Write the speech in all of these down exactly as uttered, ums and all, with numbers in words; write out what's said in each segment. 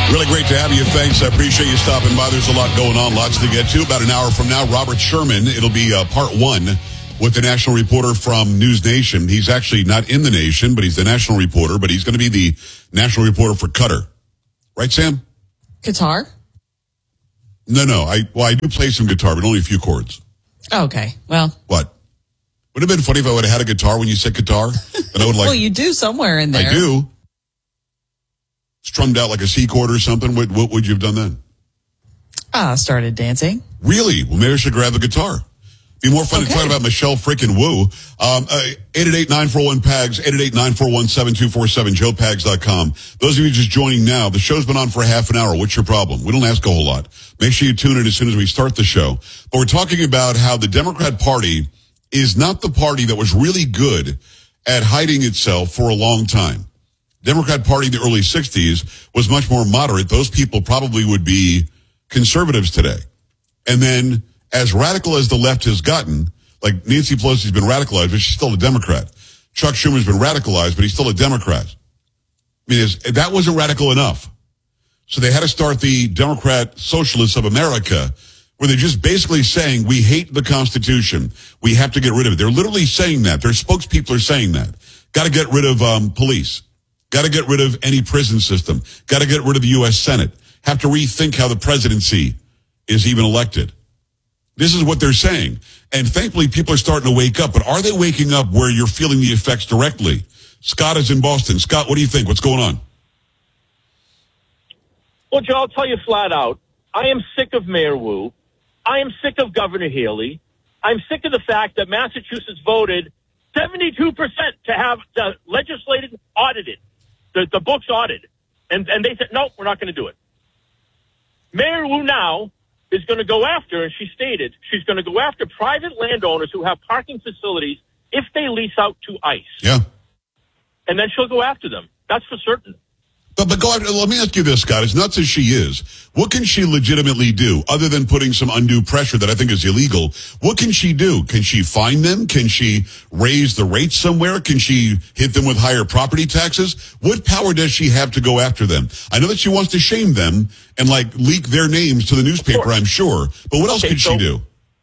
Really great to have you. Thanks. I appreciate you stopping by. There's a lot going on, lots to get to. About an hour from now, Robert Sherman. It'll be uh, part one with the national reporter from News Nation. He's actually not in the nation, but he's the national reporter, but he's going to be the national reporter for Qatar. Right, Sam? Qatar? No, no. I Well, I do play some guitar, but only a few chords. Okay. Well. What? Would it have been funny if I would have had a guitar when you said guitar? And I would like. Well, you do somewhere in there. I do. Strummed out like a C chord or something. What, what would you have done then? Ah, uh, started dancing. Really? Well, maybe I should grab the guitar. Be more fun okay. to talk about Michelle freaking Wu. Um, uh, eight eight eight, nine four one, P A G S, eight eight eight, nine four one, seven two four seven, joe pags dot com. Those of you just joining now, the show's been on for half an hour. What's your problem? We don't ask a whole lot. Make sure you tune in as soon as we start the show. But we're talking about how the Democrat Party is not the party that was really good at hiding itself for a long time. Democrat Party in the early sixties was much more moderate. Those people probably would be conservatives today. And then as radical as the left has gotten, like Nancy Pelosi's been radicalized, but she's still a Democrat. Chuck Schumer's been radicalized, but he's still a Democrat. I mean, that wasn't radical enough. So they had to start the Democrat Socialists of America, where they're just basically saying, we hate the Constitution. We have to get rid of it. They're literally saying that. Their spokespeople are saying that. Got to get rid of um, police. Got to get rid of any prison system. Got to get rid of the U S Senate. Have to rethink how the presidency is even elected. This is what they're saying. And thankfully, people are starting to wake up. But are they waking up where you're feeling the effects directly? Scott is in Boston. Scott, what do you think? What's going on? Well, Joe, I'll tell you flat out. I am sick of Mayor Wu. I am sick of Governor Healy. I'm sick of the fact that Massachusetts voted seventy-two percent to have the legislated audited, the, the books audited. And, and they said, no, we're not going to do it. Mayor Wu now is going to go after, and she stated, she's going to go after private landowners who have parking facilities if they lease out to ICE. Yeah. And then she'll go after them. That's for certain. But, but go ahead, let me ask you this, Scott. As nuts as she is, what can she legitimately do other than putting some undue pressure that I think is illegal? What can she do? Can she fine them? Can she raise the rates somewhere? Can she hit them with higher property taxes? What power does she have to go after them? I know that she wants to shame them and like leak their names to the newspaper, I'm sure. But what else okay, could so she do?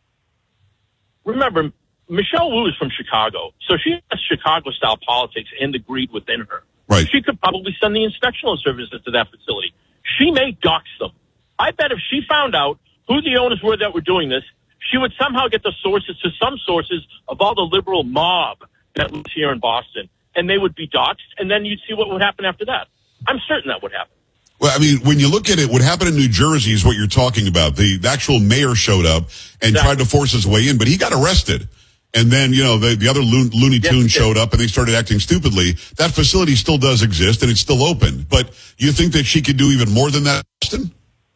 Remember, Michelle Wu is from Chicago, so she has Chicago-style politics and the greed within her. Right. She could probably send the inspectional services to that facility. She may dox them. I bet if she found out who the owners were that were doing this, she would somehow get the sources to some sources of all the liberal mob that lives here in Boston, and they would be doxxed, and then you'd see what would happen after that. I'm certain that would happen. Well, I mean, when you look at it, what happened in New Jersey is what you're talking about. The, the actual mayor showed up and exactly. tried to force his way in, but he got arrested. And then, you know, the, the other Lo- Looney Tunes yes, showed up and they started acting stupidly. That facility still does exist and it's still open. But you think that she could do even more than that, Austin?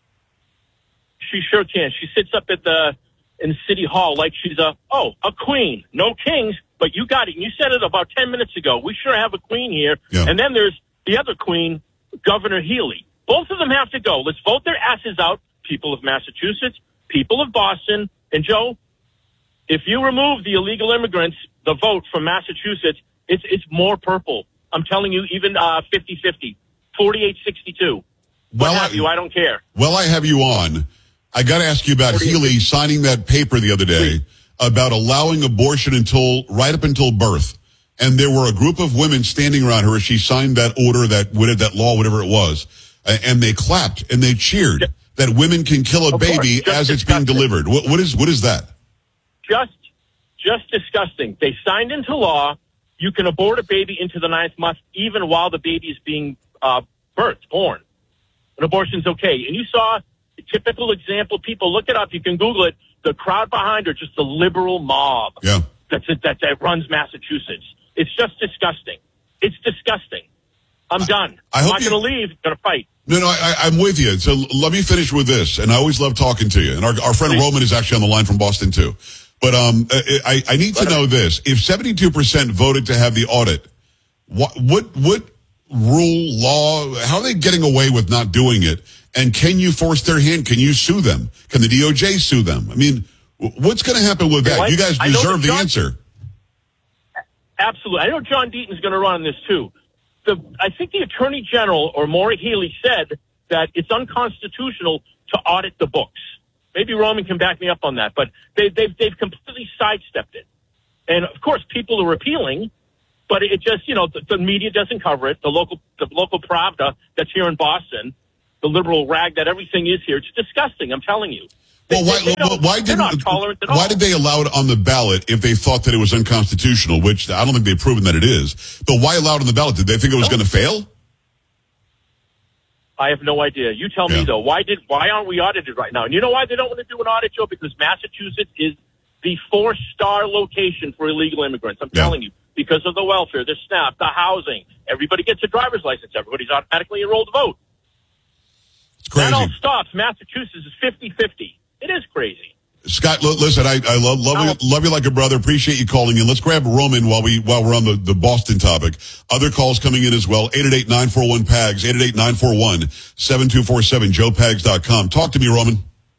She sure can. She sits up at the in City Hall like she's a, oh, a queen. No kings, but you got it. And you said it about ten minutes ago. We sure have a queen here. Yeah. And then there's the other queen, Governor Healy. Both of them have to go. Let's vote their asses out, people of Massachusetts, people of Boston. And, Joe, if you remove the illegal immigrants, the vote from Massachusetts, it's it's more purple. I'm telling you, even uh, fifty-fifty, forty-eight sixty-two. What well, have I, you? I don't care. Well, I have you on. I got to ask you about Healy signing that paper the other day Please. about allowing abortion until right up until birth. And there were a group of women standing around her as she signed that order, that that law, whatever it was, and they clapped and they cheered yeah. that women can kill a of baby course, as it's being delivered. What, what is what is that? Just, just disgusting. They signed into law, you can abort a baby into the ninth month even while the baby is being uh, birthed, born. An abortion's okay. And you saw a typical example. People, look it up. You can Google it. The crowd behind her, just the liberal mob yeah. that's it, that, that runs Massachusetts. It's just disgusting. It's disgusting. I'm I, done. I I'm hope not you... going to leave. I'm going to fight. No, no, I, I'm with you. So let me finish with this. And I always love talking to you. And our, our friend Please. Roman is actually on the line from Boston, too. But um, I, I need to know this. If seventy-two percent voted to have the audit, what, what, what rule, law, how are they getting away with not doing it? And can you force their hand? Can you sue them? Can the D O J sue them? I mean, what's going to happen with that? You guys deserve the John, answer. Absolutely. I know John Deaton's going to run on this, too. The, I think the Attorney General, or Maura Healey, said that it's unconstitutional to audit the books. Maybe Roman can back me up on that, but they, they've, they've completely sidestepped it. And of course, people are appealing, but it just, you know, the, the media doesn't cover it. The local, the local Pravda that's here in Boston, the liberal rag that everything is here, it's disgusting. I'm telling you. They, well, why, they, they well, why didn't, not tolerant at why all. did they allow it on the ballot if they thought that it was unconstitutional, which I don't think they've proven that it is. But why allow it on the ballot? Did they think it was no. going to fail? I have no idea. You tell yeah. me, though. Why did why aren't we audited right now? And you know why they don't want to do an audit, Joe? Because Massachusetts is the four-star location for illegal immigrants. I'm yeah. telling you. Because of the welfare, the SNAP, the housing. Everybody gets a driver's license. Everybody's automatically enrolled to vote. It's crazy. That all stops. Massachusetts is fifty-fifty. It is crazy. Scott, l- listen, I, I love love, you, love you like a brother. Appreciate you calling in. Let's grab Roman while we while we're on the, the Boston topic. Other calls coming in as well. eight eight eight, nine four one, P A G S, eight eight eight, nine four one, seven two four seven, joe pags dot com. Talk to me, Roman.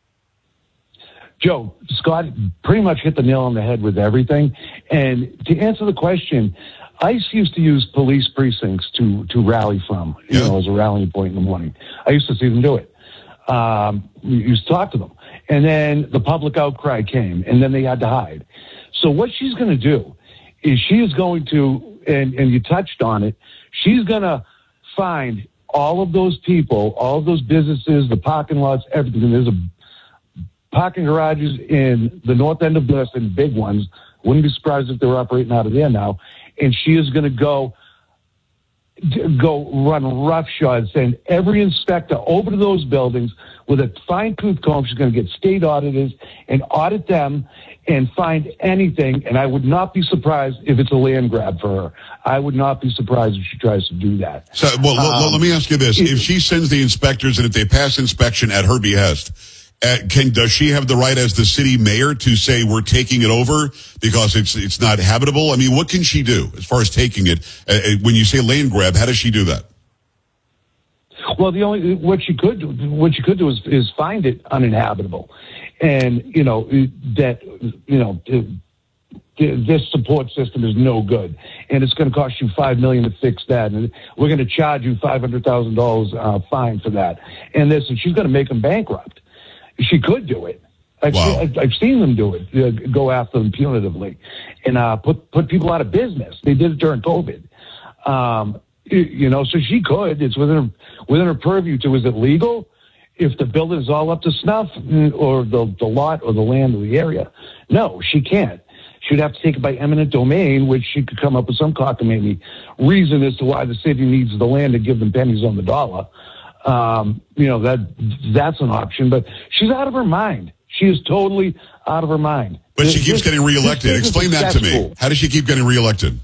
Joe, Scott pretty much hit the nail on the head with everything. And to answer the question, ICE used to use police precincts to, to rally from, you yeah. know, as a rallying point in the morning. I used to see them do it. Um, we used to talk to them. And then the public outcry came, and then they had to hide. So what she's going to do is she is going to, and, and you touched on it, she's going to find all of those people, all of those businesses, the parking lots, everything. And there's a parking garages in the north end of Boston, big ones. Wouldn't be surprised if they were operating out of there now. And she is going to go go run roughshod, send every inspector over to those buildings with a fine-tooth comb. She's going to get state auditors and audit them and find anything. And I would not be surprised if it's a land grab for her. I would not be surprised if she tries to do that. So, well, um, l- let me ask you this. If, if she sends the inspectors and if they pass inspection at her behest, Uh, can does she have the right as the city mayor to say we're taking it over because it's it's not habitable? I mean, what can she do as far as taking it? Uh, when you say land grab, how does she do that? Well, the only what she could do, what she could do is, is find it uninhabitable, and you know that you know this support system is no good, and it's going to cost you five million to fix that, and we're going to charge you five hundred thousand dollars uh, fine for that, and this, and she's going to make them bankrupt. She could do it. I've, wow. seen, I've seen them do it, uh, go after them punitively, and uh, put put people out of business. They did it during COVID. Um, you, you know, so she could. It's within her, within her purview to. Is it legal? If the building is all up to snuff, or the, the lot or the land or the area, no, she can't. She'd have to take it by eminent domain, which she could come up with some cockamamie reason as to why the city needs the land to give them pennies on the dollar. Um, you know, that that's an option, but she's out of her mind. She is totally out of her mind. But this, she keeps this, getting reelected. Explain that to me. How does she keep getting reelected?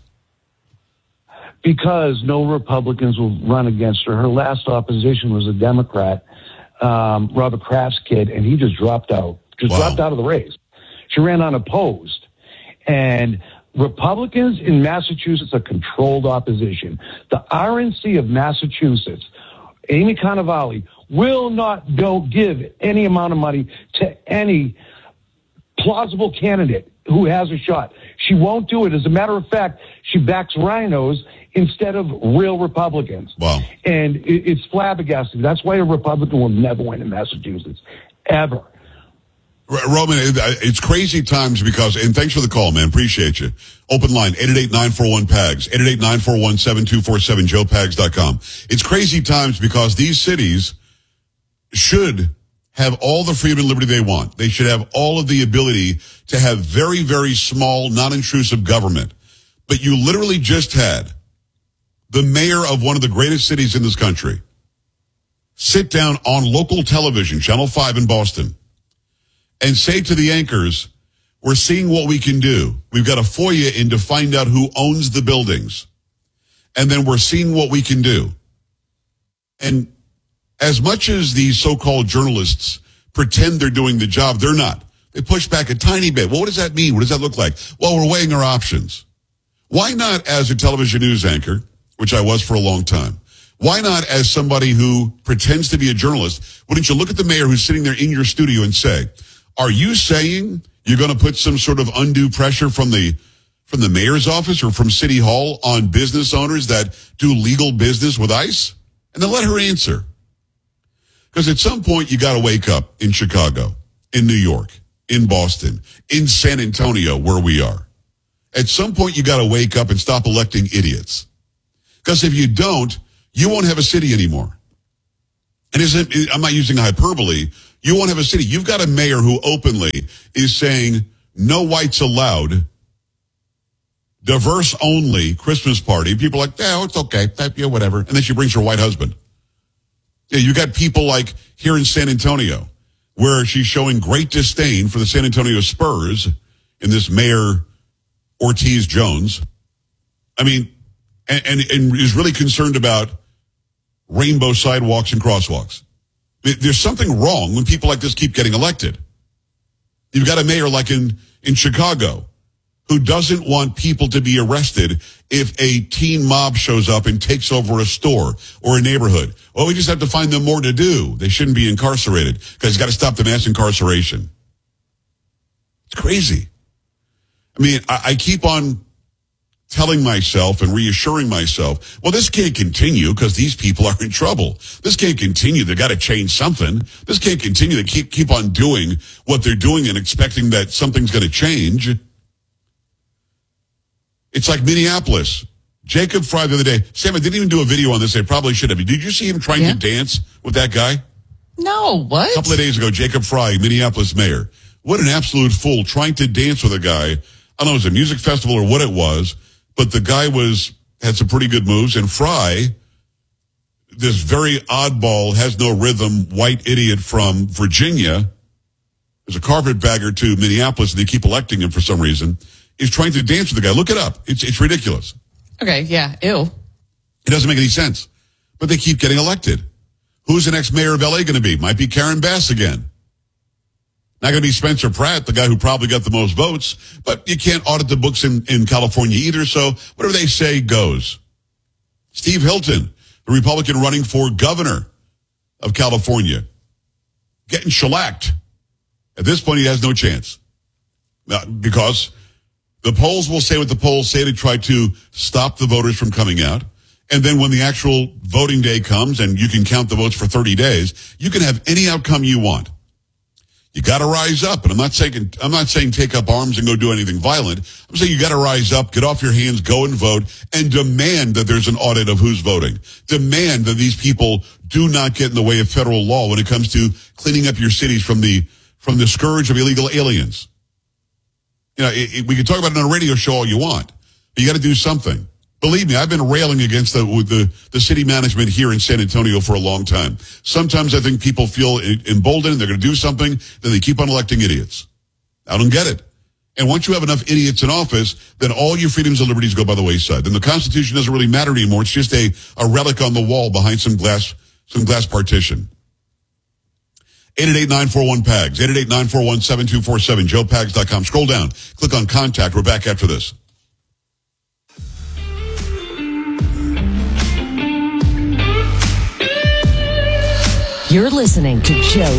Because no Republicans will run against her. Her last opposition was a Democrat, um, Robert Kraft's kid, and he just dropped out. Just wow. dropped out of the race. She ran unopposed. And Republicans in Massachusetts are controlled opposition. The R N C of Massachusetts, Amy Cannavale, will not go give any amount of money to any plausible candidate who has a shot. She won't do it. As a matter of fact, she backs rhinos instead of real Republicans. Wow. And it, it's flabbergasting. That's why a Republican will never win in Massachusetts, ever. Roman, it's crazy times because, and thanks for the call, man. Appreciate you. Open line, eight eight eight, nine four one, P A G S, eight eight eight, nine four one, seven two four seven, joe pags dot com. It's crazy times because these cities should have all the freedom and liberty they want. They should have all of the ability to have very, very small, non-intrusive government. But you literally just had the mayor of one of the greatest cities in this country sit down on local television, Channel five in Boston, and say to the anchors, we're seeing what we can do. We've got a FOIA in to find out who owns the buildings. And then we're seeing what we can do. And as much as these so-called journalists pretend they're doing the job, they're not. They push back a tiny bit. Well, what does that mean? What does that look like? Well, we're weighing our options. Why not as a television news anchor, which I was for a long time? Why not as somebody who pretends to be a journalist? Wouldn't you look at the mayor who's sitting there in your studio and say, are you saying you're going to put some sort of undue pressure from the from the mayor's office or from City Hall on business owners that do legal business with ICE? And then let her answer. Because at some point, you got to wake up in Chicago, in New York, in Boston, in San Antonio, where we are. At some point, you got to wake up and stop electing idiots. Because if you don't, you won't have a city anymore. And isn't, I'm not using hyperbole. You won't have a city. You've got a mayor who openly is saying no whites allowed, diverse only Christmas party. People are like, oh, it's okay. Yeah, whatever. And then she brings her white husband. Yeah, you got people like here in San Antonio, where she's showing great disdain for the San Antonio Spurs in this Mayor Ortiz Jones. I mean, and, and, and is really concerned about rainbow sidewalks and crosswalks. There's something wrong when people like this keep getting elected. You've got a mayor like in, in Chicago who doesn't want people to be arrested if a teen mob shows up and takes over a store or a neighborhood. Well, we just have to find them more to do. They shouldn't be incarcerated because he's got to stop the mass incarceration. It's crazy. I mean, I, I keep on telling myself and reassuring myself, well, this can't continue because these people are in trouble. This can't continue. They got to change something. This can't continue. They keep, keep on doing what they're doing and expecting that something's going to change. It's like Minneapolis. Jacob Fry the other day. Sam, I didn't even do a video on this. I probably should have. Did you see him trying yeah. to dance with that guy? No, what? A couple of days ago, Jacob Fry, Minneapolis mayor. What an absolute fool trying to dance with a guy. I don't know if it was a music festival or what it was, but the guy was had some pretty good moves. And Fry, this very oddball, has no rhythm, white idiot from Virginia, there's a carpetbagger to Minneapolis, and they keep electing him for some reason, is trying to dance with the guy. Look it up. It's it's ridiculous. Okay, yeah, ew. It doesn't make any sense. But they keep getting elected. Who's the next mayor of L A going to be? Might be Karen Bass again. Not going to be Spencer Pratt, the guy who probably got the most votes. But you can't audit the books in, in California either, so whatever they say goes. Steve Hilton, the Republican running for governor of California, getting shellacked. At this point, he has no chance. Uh, because the polls will say what the polls say to try to stop the voters from coming out. And then when the actual voting day comes and you can count the votes for thirty days, you can have any outcome you want. You got to rise up. And I'm not saying, I'm not saying take up arms and go do anything violent. I'm saying you got to rise up, get off your hands, go and vote, and demand that there's an audit of who's voting. Demand that these people do not get in the way of federal law when it comes to cleaning up your cities from the, from the scourge of illegal aliens. You know, it, it, we can talk about it on a radio show all you want, but you got to do something. Believe me, I've been railing against the, the the city management here in San Antonio for a long time. Sometimes I think people feel emboldened, they're going to do something, then they keep on electing idiots. I don't get it. And once you have enough idiots in office, then all your freedoms and liberties go by the wayside. Then the Constitution doesn't really matter anymore. It's just a, a relic on the wall behind some glass some glass partition. eight eight eight, nine four one, P A G S, eight eight eight, nine four one, seven two four seven, joe pags dot com. Scroll down, click on contact. We're back after this. You're listening to Joe